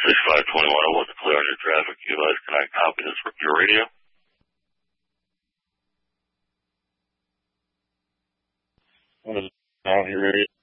6521, I want to clear on your traffic. You guys, can I copy this from your radio? What is on your radio?